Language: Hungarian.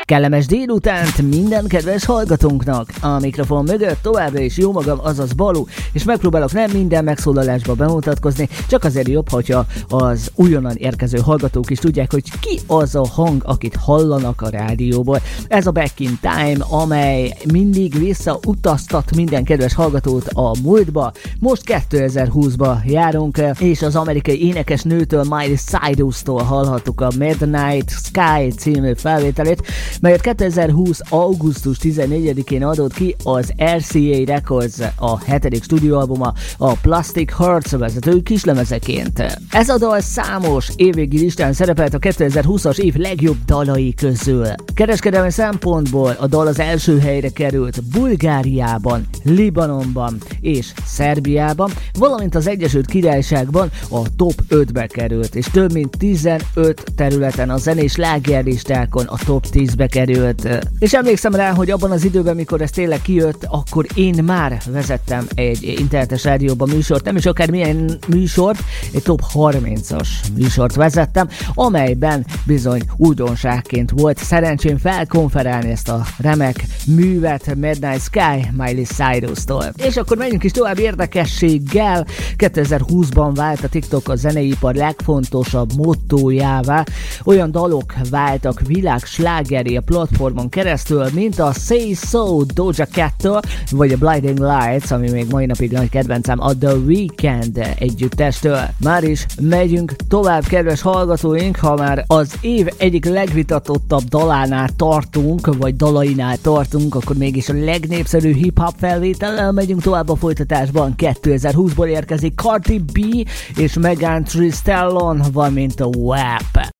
Kellemes délutánt minden kedves hallgatónknak! A mikrofon mögött továbbra is jó magam, azaz Balú, és megpróbálok nem minden megszólalásba bemutatkozni, csak azért jobb, hogyha az újonnan érkező hallgatók is tudják, hogy ki az a hang, akit hallanak a rádióból. Ez a Back in Time, amely mindig visszautaztat minden kedves hallgatót a múltba. Most 2020-ba járunk, és az amerikai énekesnőtől, Miley Cyrus-tól hallhattuk a Midnight Sky című felvételét, melyet 2020. augusztus 14-én adott ki az RCA Records, a 7. stúdióalbuma, a Plastic Hearts vezető kislemezeként. Ez a dal számos évvégi listán szerepelt a 2020-as év legjobb dalai közül. Kereskedelmi szempontból a dal az első helyre került Bulgáriában, Libanonban és Szerbiában, valamint az Egyesült Királyságban a top 5-be került, és több mint 15 területen a zenés slágerlistákon a top 10-be került. És emlékszem rá, hogy abban az időben, mikor ez tényleg kijött, akkor én már vezettem egy internetes rádióban műsort, nem is akármilyen műsort, egy top 30-as műsort vezettem, amelyben bizony újdonságként volt szerencsém felkonferálni ezt a remek művet Midnight Sky Miley Cyrus-tól. És akkor menjünk is tovább érdekességgel. 2020-ban vált a TikTok a zeneipar legfontosabb mottójává. Olyan dalok váltak világslágeré a platformon keresztül, mint a Say So Doja Cat-től, vagy a Blinding Lights, ami még mai napig nagy kedvencem, a The Weeknd együttestől. Már is megyünk tovább, kedves hallgatóink, ha már az év egyik legvitatottabb dalánál tartunk, vagy dalainál tartunk, akkor mégis a legnépszerűbb hip-hop felvétellel megyünk tovább a folytatásban. 2020-ból érkezik Cardi B és Megan Thee Stallion, valamint a WAP.